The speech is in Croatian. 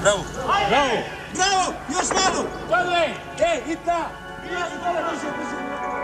Bravo! Bravo! Bravo! Još malo! Padle! I ta! I dole, brže, brže!